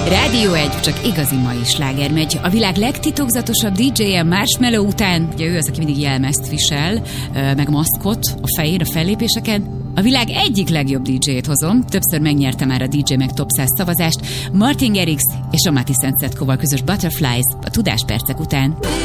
Rádió 1, csak igazi mai sláger megy. A világ legtitokzatosabb DJ-je Marshmello után, ugye ő az, aki mindig jelmezt visel, meg maszkot a fején, a fellépéseken. A világ egyik legjobb DJ-t hozom, többször megnyerte már a DJ meg Top 100 szavazást, Martin Garrix és a Mati Szentszedkóval közös Butterflies a Tudáspercek után.